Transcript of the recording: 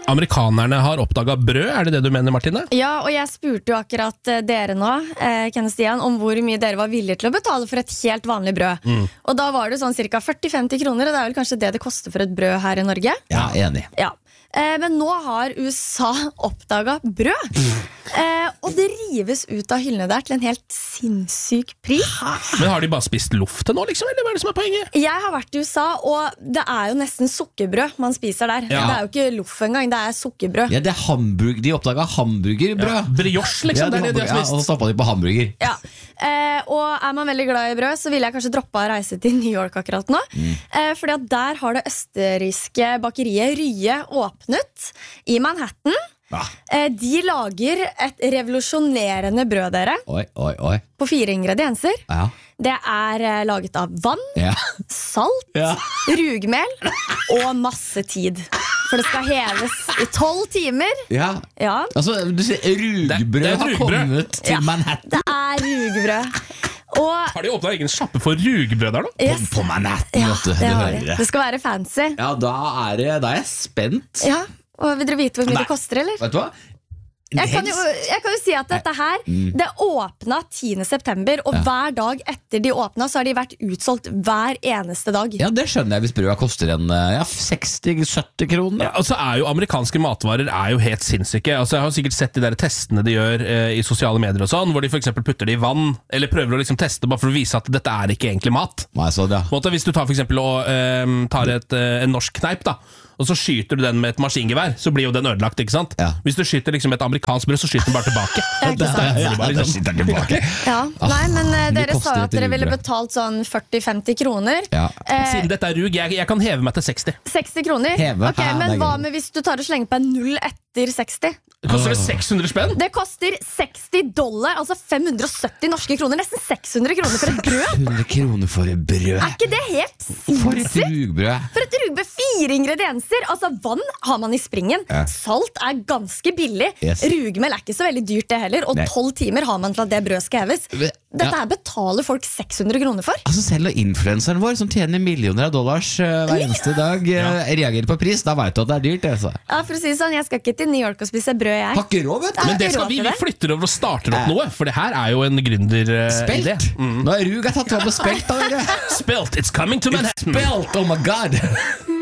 amerikanerne har oppdaget brød, det du mener, Martine? Ja, og jeg spurte jo akkurat dere nå, Ken og Stian, om hvor mye dere var villige til å betale for et helt vanlig brød. Og da var det sånn cirka 40-50 kroner, og det er vel kanskje det koster for et brød her i Norge? Ja, enig. Ja. Men nå har USA oppdaget brød. Og det rives ut av hyllene der til en helt sinnssyk pris. Men har de bare spist loff til nå, liksom? Eller hva er det som er poenget? Jeg har vært i USA, og det er jo nesten sukkerbrød man spiser der. Ja. Det er jo ikke loff engang, det er sukkerbrød. Ja, det er de oppdaget hamburgerbrød. Ja, brioche, liksom, det er det de har spist. Og så stoppet de på hamburger. Ja. Og er man veldig glad i brød, så vil jeg kanskje droppe å reise til New York akkurat nå. Fordi at der har det østerrikske bakeriet Rye åpnet i Manhattan. Ja. De lager et revolusjonerende brød, dere. Oi. På 4 ingredienser. Ja. Det er laget av vann, salt, rugmel og masse tid. For det skal heves i 12 timer. Ja. Altså, du sier rugbrød det er har rugbrød. kommet til Manhattan. Det er rugbrød. Har de åpnet egen sjappe for rugbrød der, da? Yes. På Manhattan, Ja, vet du. det Du har hører de. det. Det skal være fancy. Ja, da er jeg spent. Ja, og vil dere vite hvor mye Nei. det koster, eller? Vet du hva? Jeg kan jo si at dette her det åpnet 10. september, og hver dag etter de åpnet så har de vært utsolgt hver eneste dag. Ja, det skjønner jeg hvis brødet koster 60-70 kroner. Ja, altså jo amerikanske matvarer er jo helt sinnssyke. Altså, jeg har sikkert sett de der testene de gjør i sosiale medier og sånn, hvor de for eksempel putter det i vann, eller prøver å liksom teste bare for å vise at dette er ikke egentlig mat. Nei, så det. På en måte, hvis du tar for eksempel tar en norsk kneip da, og så skyter du den med et maskingevær, så blir jo den ødelagt, ikke sant? Ja. Hvis du skyter liksom et amerikansk brød, så skyter den bare tilbake. Da sitter den tilbake. Ja, nei, men det dere koster sa et at dere ville rugbrød. betalt sånn 40-50 kroner. Ja. Siden dette er rug, jeg kan heve meg til 60. 60 kroner? Heve? Ok, Ja, det men er hva greit. med hvis du tar og slenger på en 0 etter 60? Koster det 600 spenn? Det koster $60, altså 570 norske kroner. Nesten 600 kroner for et brød. 100 kroner for et brød. Er ikke det helt For et sinnssykt? rugbrød. For et rugbrød, 4 ingredienser. Altså vann har man i springen. Ja. Salt er ganske billig. Yes. Rugmel er ikke så veldig dyrt det heller. Og Nei. 12 timer har man til at det brød skal heves. Dette her betaler folk 600 kroner for. Altså selv og influenseren vår som tjener millioner av dollars hver eneste dag reagerer på pris, da vet du at det er dyrt. Altså. Ja, for å si det sånn, jeg skal ikke til New York og spise brød, jeg. Har ikke råd, vet du. Men det Jeg har skal råd vi til det. flytter over og starter opp noe, for det her er jo en gründer-idé. Spelt. Nå er Rug tatt over spelt av dere. Spelt, it's coming to Manhattan. Spelt, oh my god.